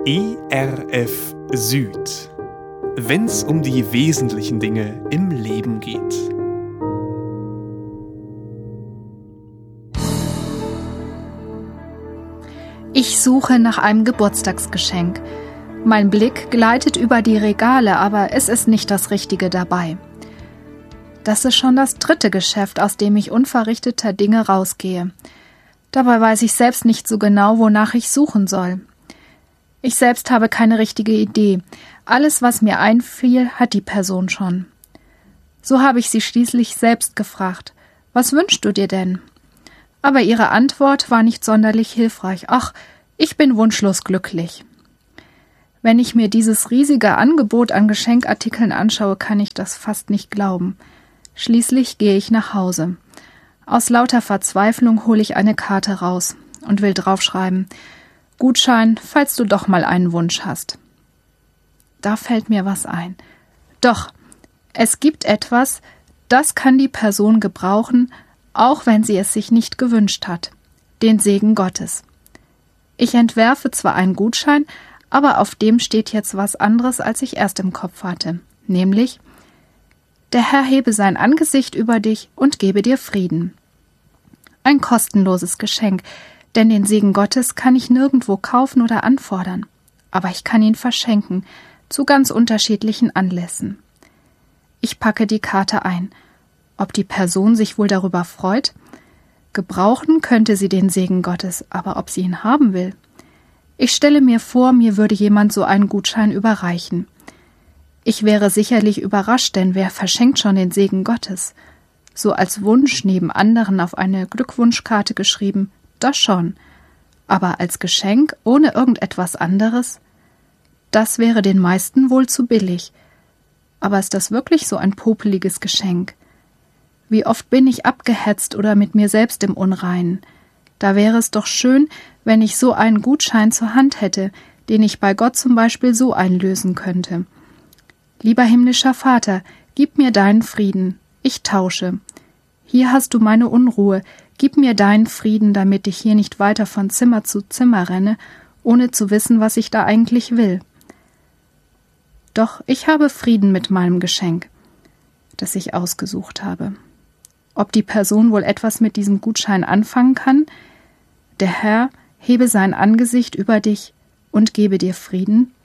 ERF Süd. Wenn's um die wesentlichen Dinge im Leben geht. Ich suche nach einem Geburtstagsgeschenk. Mein Blick gleitet über die Regale, aber es ist nicht das Richtige dabei. Das ist schon das 3. Geschäft, aus dem ich unverrichteter Dinge rausgehe. Dabei weiß ich selbst nicht so genau, wonach ich suchen soll. Ich selbst habe keine richtige Idee. Alles, was mir einfiel, hat die Person schon. So habe ich sie schließlich selbst gefragt: Was wünschst du dir denn? Aber ihre Antwort war nicht sonderlich hilfreich. Ach, ich bin wunschlos glücklich. Wenn ich mir dieses riesige Angebot an Geschenkartikeln anschaue, kann ich das fast nicht glauben. Schließlich gehe ich nach Hause. Aus lauter Verzweiflung hole ich eine Karte raus und will draufschreiben: Gutschein, falls du doch mal einen Wunsch hast. Da fällt mir was ein. Doch, es gibt etwas, das kann die Person gebrauchen, auch wenn sie es sich nicht gewünscht hat: den Segen Gottes. Ich entwerfe zwar einen Gutschein, aber auf dem steht jetzt was anderes, als ich erst im Kopf hatte, nämlich: Der Herr hebe sein Angesicht über dich und gebe dir Frieden. Ein kostenloses Geschenk, denn den Segen Gottes kann ich nirgendwo kaufen oder anfordern. Aber ich kann ihn verschenken, zu ganz unterschiedlichen Anlässen. Ich packe die Karte ein. Ob die Person sich wohl darüber freut? Gebrauchen könnte sie den Segen Gottes, aber ob sie ihn haben will? Ich stelle mir vor, mir würde jemand so einen Gutschein überreichen. Ich wäre sicherlich überrascht, denn wer verschenkt schon den Segen Gottes? So als Wunsch neben anderen auf eine Glückwunschkarte geschrieben, das schon. Aber als Geschenk ohne irgendetwas anderes? Das wäre den meisten wohl zu billig. Aber ist das wirklich so ein popeliges Geschenk? Wie oft bin ich abgehetzt oder mit mir selbst im Unreinen? Da wäre es doch schön, wenn ich so einen Gutschein zur Hand hätte, den ich bei Gott zum Beispiel so einlösen könnte. Lieber himmlischer Vater, gib mir deinen Frieden, ich tausche. Hier hast du meine Unruhe, gib mir deinen Frieden, damit ich hier nicht weiter von Zimmer zu Zimmer renne, ohne zu wissen, was ich da eigentlich will. Doch ich habe Frieden mit meinem Geschenk, das ich ausgesucht habe. Ob die Person wohl etwas mit diesem Gutschein anfangen kann? Der Herr hebe sein Angesicht über dich und gebe dir Frieden.